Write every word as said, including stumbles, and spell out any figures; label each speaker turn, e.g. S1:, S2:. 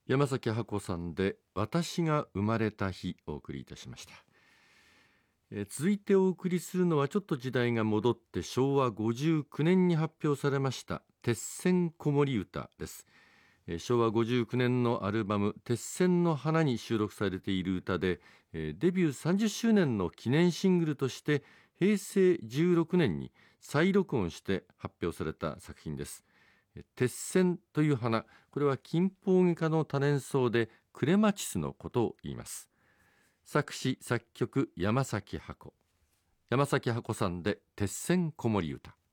S1: 山崎箱さんで私が生まれた日をお送りいたしました。えー続いてお送りするのはちょっと時代が戻ってしょうわごじゅうきゅうねんに発表されました鉄線子守歌です。えーしょうわごじゅうきゅうねんのアルバム鉄線の花に収録されている歌で、えーデビューさんじゅっしゅうねんの記念シングルとしてへいせいじゅうろくねんに再録音して発表された作品です。鉄線という花、これは金峰木科の多年草でクレマチスのことを言います。作詞作曲山崎箱。山崎箱さんで鉄線子守歌。